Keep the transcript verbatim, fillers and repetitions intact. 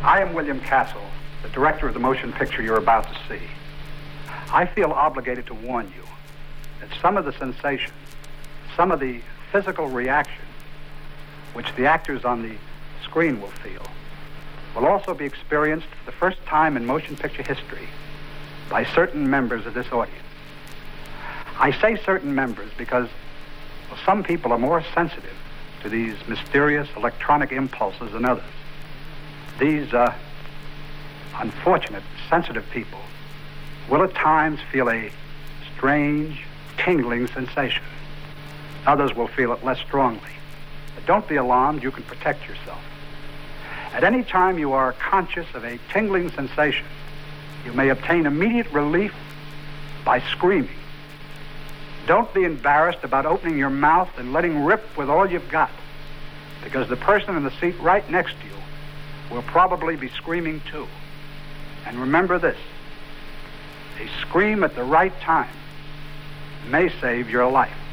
I am William Castle, the director of the motion picture you're about to see. I feel obligated to warn you that some of the sensation, some of the physical reaction which the actors on the screen will feel will also be experienced for the first time in motion picture history by certain members of this audience. I say certain members because, well, some people are more sensitive to these mysterious electronic impulses than others. These uh, unfortunate, sensitive people will at times feel a strange, tingling sensation. Others will feel it less strongly. But don't be alarmed, you can protect yourself. At any time you are conscious of a tingling sensation, you may obtain immediate relief by screaming. Don't be embarrassed about opening your mouth and letting rip with all you've got, because the person in the seat right next to you will probably be screaming too. And remember this, a scream at the right time may save your life.